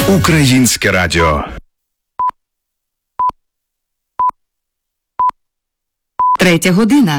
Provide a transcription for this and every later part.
Українське радіо. Третя година.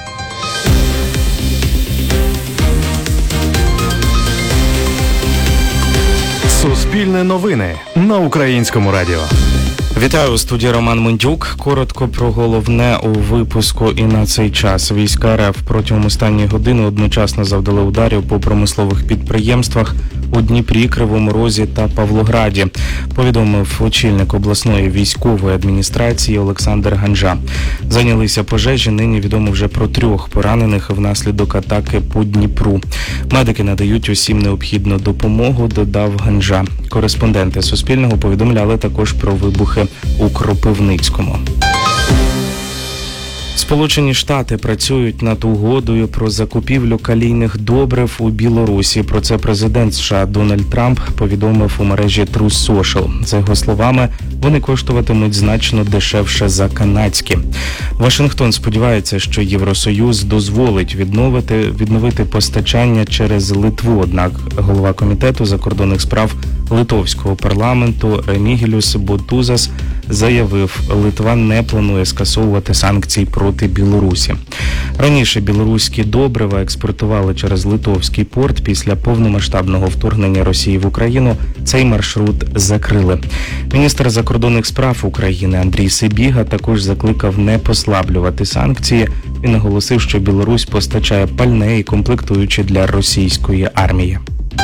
Суспільне новини на Українському радіо. Вітаю, у студії Роман Мендюк. Коротко про головне у випуску і на цей час. Війська РФ протягом останньої години одночасно завдали ударів по промислових підприємствах у Дніпрі, Кривому Розі та Павлограді, повідомив очільник обласної військової адміністрації Олександр Ганжа. Зайнялися пожежі, нині відомо вже про 3 поранених внаслідок атаки по Дніпру. Медики надають усім необхідну допомогу, додав Ганжа. Кореспонденти Суспільного повідомляли також про вибухи у Кропивницькому. Сполучені Штати працюють над угодою про закупівлю калійних добрив у Білорусі. Про це президент США Дональд Трамп повідомив у мережі Truth Social. За його словами, вони коштуватимуть значно дешевше за канадські. Вашингтон сподівається, що Євросоюз дозволить відновити постачання через Литву. Однак голова комітету закордонних справ литовського парламенту Ремігіліус Ботузас заявив, Литва не планує скасовувати санкції проти Білорусі. Раніше білоруські добрива експортували через литовський порт. Після повномасштабного вторгнення Росії в Україну цей маршрут закрили. Міністр закордонних справ України Андрій Сибіга також закликав не послаблювати санкції. Він наголосив, що Білорусь постачає пальне і комплектуючі для російської армії.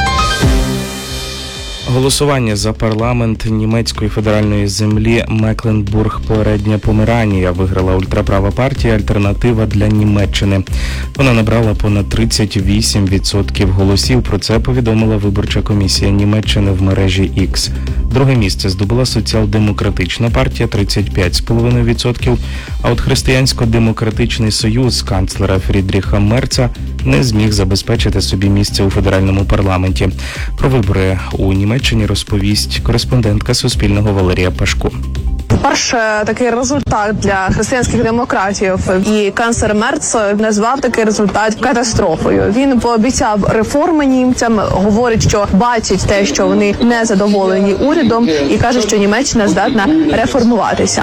Голосування за парламент німецької федеральної землі Мекленбург-Передня Померанія виграла ультраправа партія «Альтернатива для Німеччини». Вона набрала понад 38% голосів. Про це повідомила виборча комісія Німеччини в мережі X. Друге місце здобула соціал-демократична партія – 35,5%, а от Християнсько-демократичний союз канцлера Фрідріха Мерца не зміг забезпечити собі місце у федеральному парламенті. Про вибори у Німеччині розповість кореспондентка Суспільного Валерія Пашко. Перше, такий результат для християнських демократів, і канцлер Мерц назвав такий результат катастрофою. Він пообіцяв реформи німцям, говорить, що бачить те, що вони не задоволені урядом, і каже, що Німеччина здатна реформуватися.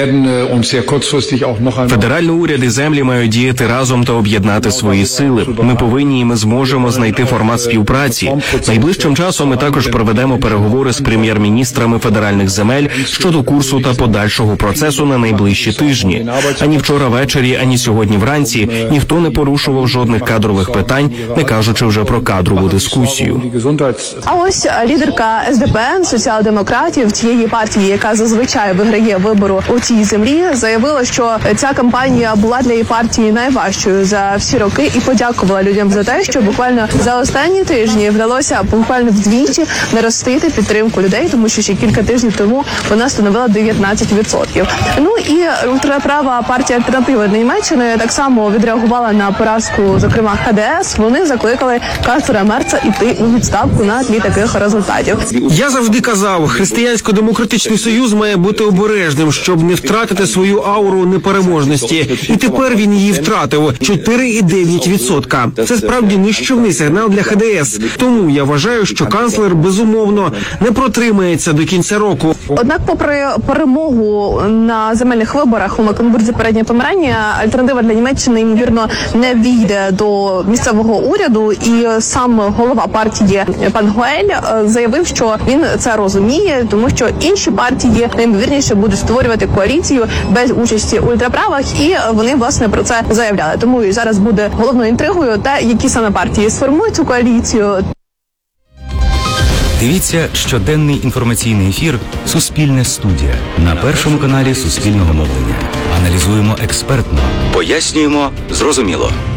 Федеральний уряд і землі мають діяти разом та об'єднати свої сили. Ми повинні і ми зможемо знайти формат співпраці. Найближчим часом ми також проведемо переговори з прем'єр-міністрами федеральних земель щодо курсу та подальшого процесу на найближчі тижні. Ані вчора ввечері, ані сьогодні вранці ніхто не порушував жодних кадрових питань, не кажучи вже про кадрову дискусію. А ось лідерка СДП, соціал-демократів, тієї партії, яка зазвичай виграє вибору у цій землі, заявила, що ця кампанія була для її партії найважчою за всі роки і подякувала людям за те, що буквально за останні тижні вдалося буквально вдвічі наростити підтримку людей, тому що ще кілька тижнів тому вона становила 19%. Ну і ультраправа партія «Альтернатива для Німеччини» так само відреагувала на поразку, зокрема ХДС. Вони закликали канцлера Мерца йти у відставку на тлі таких результатів. Я завжди казав, Християнсько-демократичний союз має бути обережним, щоб не втратити свою ауру непереможності. І тепер він її втратив – 4,9%. Це справді нищівний сигнал для ХДС. Тому я вважаю, що канцлер, безумовно, не протримається до кінця року. Однак, попри перемогу на земельних виборах у Мекленбурзі-Передня Померанія, «Альтернатива для Німеччини», ймовірно, не війде до місцевого уряду, і сам голова партії пан Гуель заявив, що він це розуміє, тому що інші партії найімовірніше будуть створювати коаліцію без участі ультраправих, і вони, власне, про це заявляли. Тому і зараз буде головною інтригою те, які саме партії сформують цю коаліцію. Дивіться щоденний інформаційний ефір «Суспільне студія» на Першому каналі Суспільного мовлення. Аналізуємо експертно. Пояснюємо зрозуміло.